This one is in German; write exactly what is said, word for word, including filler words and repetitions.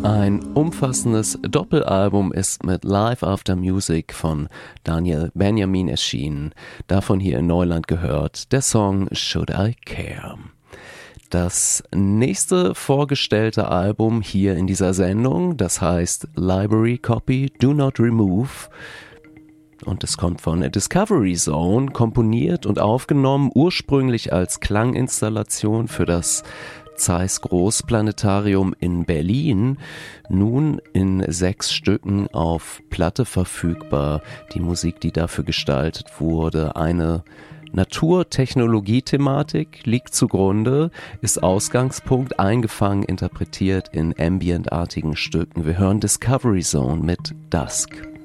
Ein umfassendes Doppelalbum ist mit Live After Music von Daniel Benjamin erschienen. Davon hier in Neuland gehört der Song Should I Care. Das nächste vorgestellte Album hier in dieser Sendung, das heißt Library Copy Do Not Remove, und es kommt von Discovery Zone, komponiert und aufgenommen, ursprünglich als Klanginstallation für das Zeiss Großplanetarium in Berlin, nun in sechs Stücken auf Platte verfügbar. Die Musik, die dafür gestaltet wurde, eine Naturtechnologie-Thematik liegt zugrunde, ist Ausgangspunkt, eingefangen, interpretiert in ambientartigen Stücken. Wir hören Discovery Zone mit Dusk.